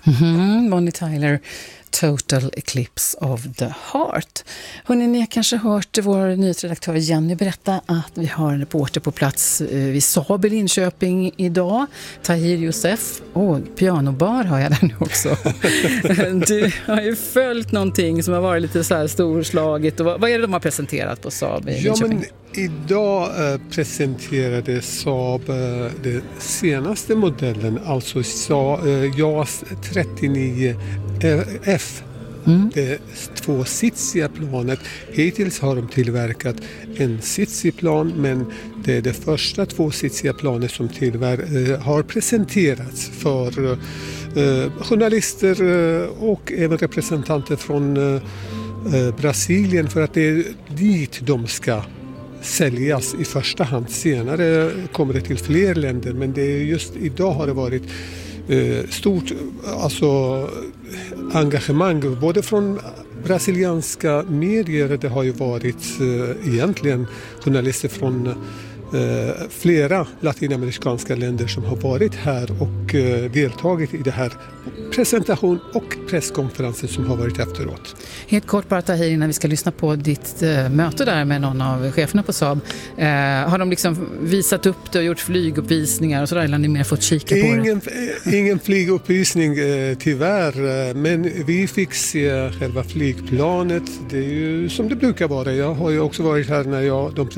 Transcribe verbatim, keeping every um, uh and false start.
Mm-hmm, Bonnie Tyler, Total Eclipse of the Heart. Hörrni, ni har kanske hört vår nyhetsredaktör Jenny berätta att vi har en reporter på plats vid Saab i Linköping idag. Tahir Youssef. Åh, pianobar har jag där nu också. Du har ju följt någonting som har varit lite så här storslaget. Och vad är det de har presenterat på Saab i Linköping? Ja, men idag eh, presenterade Saab eh, den senaste modellen, alltså Sa, eh, JAS trettionio F. Mm. Det tvåsitsiga planet. Hittills har de tillverkat en sitsig plan, men det är det första tvåsitsiga planet som tillver- eh, har presenterats för eh, journalister eh, och även representanter från eh, Brasilien, för att det är dit de ska säljas i första hand. Senare kommer det till fler länder, men det är just idag har det varit eh, stort alltså, engagemang både från brasilianska medier. Det har ju varit eh, egentligen journalister från eh, flera latinamerikanska länder som har varit här och eh, deltagit i det här presentation och presskonferensen som har varit efteråt. Helt kort bara Tahir, innan vi ska lyssna på ditt eh, möte där med någon av cheferna på Saab. Eh, har de liksom visat upp det och gjort flyguppvisningar och sådär, eller har ni mer fått kika på ingen, det? Ingen flyguppvisning eh, tyvärr, men vi fick se själva flygplanet. Det är ju som det brukar vara. Jag har ju också varit här när jag, de